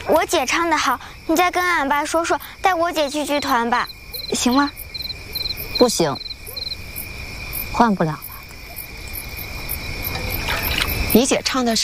我姐唱的好，你再跟俺爸说说，带我姐去剧团吧，行吗？ 不行，换不了了。 你姐唱的